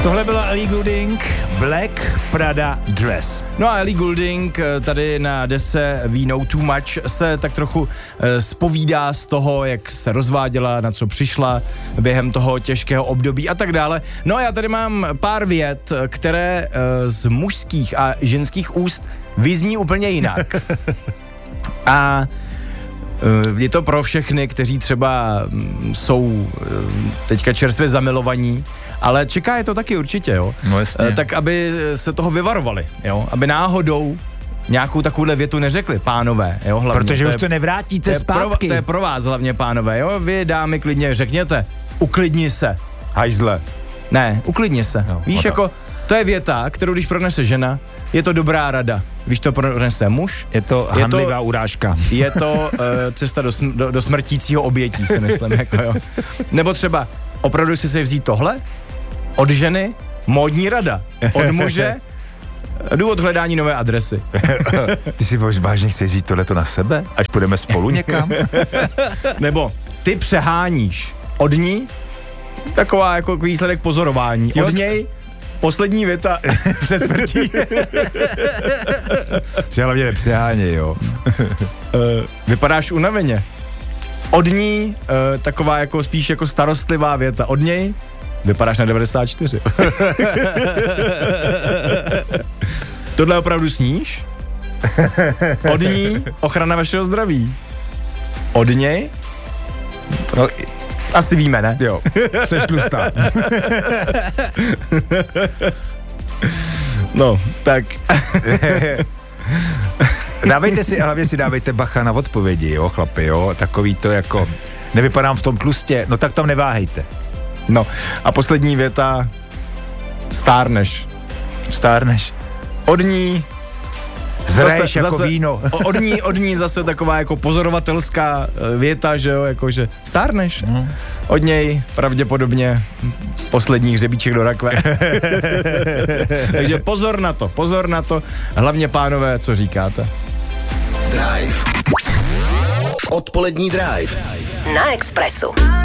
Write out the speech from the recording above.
Tohle byla Ellie Goulding, Black Prada Dress. No a Ellie Goulding tady na desce We Know Too Much se tak trochu zpovídá z toho, jak se rozváděla, na co přišla během toho těžkého období a tak dále. No a já tady mám pár vět, které z mužských a ženských úst vyzní úplně jinak. A je to pro všechny, kteří třeba jsou teďka čerstvě zamilovaní, ale čeká je to taky určitě, jo. No jasně. Tak aby se toho vyvarovali, jo. Aby náhodou nějakou takovouhle větu neřekli, pánové, jo, hlavně. Protože už to nevrátíte zpátky. To je pro vás hlavně, pánové, jo. Vy, dámy, klidně řekněte, uklidni se. Hajzle. Ne, uklidni se. No, víš, jako, to je věta, kterou když pronese žena, je to dobrá rada. Když to pronese muž, Je to handlivá urážka. je to cesta do smrtícího obětí, si myslím, jako jo. Nebo třeba, opravdu si vzít tohle? Od ženy módní rada. Od muže důvod hledání nové adresy. Ty si vážně chceš říct tohleto na sebe? Až půjdeme spolu někam? Nebo ty přeháníš. Od ní taková jako výsledek pozorování. Od něj poslední věta před smrtí. Si hlavně nepřeháněj, jo. Vypadáš unaveně. Od ní taková jako spíš jako starostlivá věta. Od něj vypadáš na 94. Tohle opravdu sníš? Od ní ochrana vašeho zdraví. Od něj? No, asi víme, ne? jo, seš tlustá. No, tak. Dávejte si, hlavně si dávejte bacha na odpovědi, jo, chlapi, jo. Takový to jako, nevypadám v tom tlustě, no tak tam neváhejte. No, a poslední věta. Stárneš. Od ní Zraješ jako víno. Od ní zase taková jako pozorovatelská věta, že jo, jakože stárneš. Od něj pravděpodobně poslední hřebíček do rakve. Takže pozor na to. Hlavně, pánové, co říkáte? Drive. Odpolední Drive. Na Expressu.